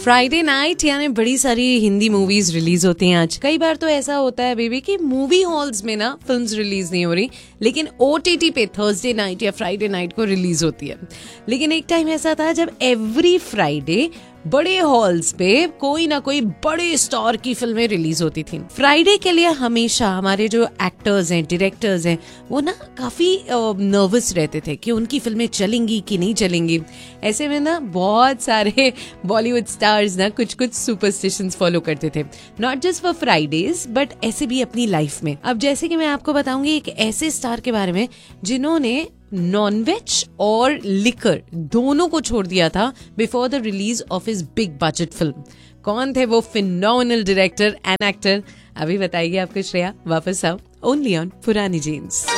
Friday night यानी बड़ी सारी हिंदी मूवीज रिलीज होती हैं आज। कई बार तो ऐसा होता है बेबी कि मूवी हॉल्स में ना फिल्म्स रिलीज नहीं हो रही, लेकिन ओटीटी पे थर्सडे नाइट या फ्राइडे नाइट को रिलीज होती है। लेकिन एक टाइम ऐसा था जब एवरी फ्राइडे बड़े हॉल्स पे कोई ना कोई बड़े स्टार की फिल्में रिलीज होती थी। फ्राइडे के लिए हमेशा हमारे जो एक्टर्स हैं, डायरेक्टर्स हैं, वो ना काफी नर्वस रहते थे कि उनकी फिल्में चलेंगी कि नहीं चलेंगी। ऐसे में ना बहुत सारे बॉलीवुड स्टार्स ना कुछ कुछ सुपरस्टिशंस फॉलो करते थे, not just for Fridays but ऐसे भी अपनी लाइफ में। अब जैसे कि मैं आपको बताऊंगी एक ऐसे स्टार के बारे में जिन्होंने नॉनवेज और लिकर दोनों को छोड़ दिया था before the release of his big budget film. कौन थे वो फिनोमिनल डायरेक्टर एंड एक्टर? अभी बताइए आपको श्रेया। वापस आओ ओनली ऑन पुरानी जीन्स।